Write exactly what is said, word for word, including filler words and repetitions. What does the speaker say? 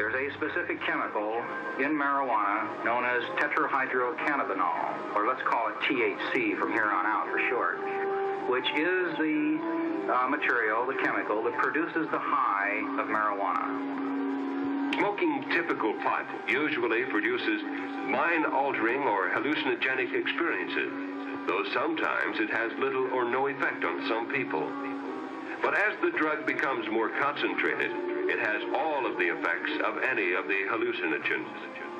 There's a specific chemical in marijuana known as tetrahydrocannabinol, or let's call it T H C from here on out for short, which is the uh, material, the chemical, that produces the high of marijuana. Smoking typical pot usually produces mind-altering or hallucinogenic experiences, though sometimes it has little or no effect on some people. But as the drug becomes more concentrated, it has all of the effects of any of the hallucinogens.